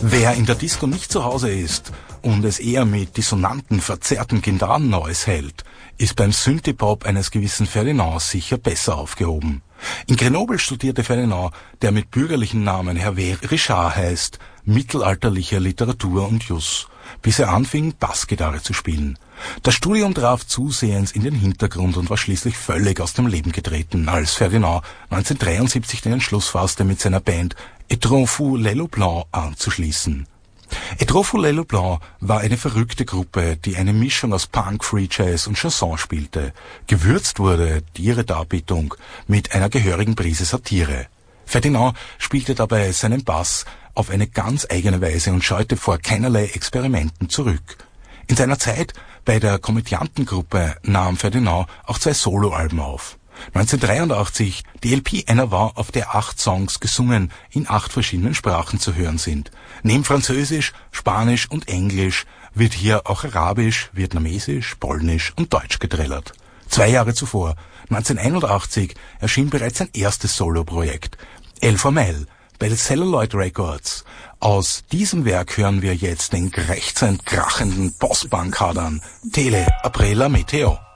Wer in der Disco nicht zu Hause ist und es eher mit dissonanten, verzerrten Gitarren-Noise hält, ist beim Synthie-Pop eines gewissen Ferdinand sicher besser aufgehoben. In Grenoble studierte Ferdinand, der mit bürgerlichen Namen Hervé Richard heißt, mittelalterliche Literatur und Jus, bis er anfing, Bassgitarre zu spielen. Das Studium traf zusehends in den Hintergrund und war schließlich völlig aus dem Leben getreten, als Ferdinand 1973 den Entschluss fasste, mit seiner Band Étrange Les Loups anzuschließen. Étrange Les Loups war eine verrückte Gruppe, die eine Mischung aus Punk, Free Jazz und Chanson spielte. Gewürzt wurde ihre Darbietung mit einer gehörigen Prise Satire. Ferdinand spielte dabei seinen Bass auf eine ganz eigene Weise und scheute vor keinerlei Experimenten zurück. In seiner Zeit bei der Komödiantengruppe nahm Ferdinand auch 2 Soloalben auf. 1983 die LP Einer war, auf der 8 Songs gesungen in 8 verschiedenen Sprachen zu hören sind. Neben Französisch, Spanisch und Englisch wird hier auch Arabisch, Vietnamesisch, Polnisch und Deutsch getrellert. 2 Jahre zuvor, 1981, erschien bereits sein erstes Soloprojekt, El Formel, bei Celluloid Records. Aus diesem Werk hören wir jetzt den krächzend krachenden Post-Punk-Hadern Tele après la Météo.